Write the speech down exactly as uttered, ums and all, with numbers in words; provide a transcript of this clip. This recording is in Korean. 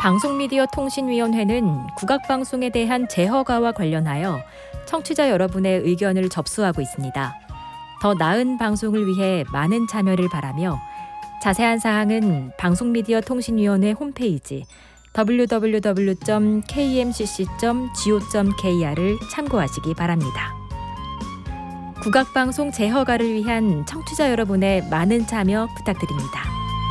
방송미디어통신위원회는 국악방송에 대한 재허가와 관련하여 청취자 여러분의 의견을 접수하고 있습니다. 더 나은 방송을 위해 많은 참여를 바라며 자세한 사항은 방송미디어통신위원회 홈페이지 더블유 더블유 더블유 점 케이엠씨씨 점 지오 점 케이알을 참고하시기 바랍니다. 국악방송 재허가를 위한 청취자 여러분의 많은 참여 부탁드립니다.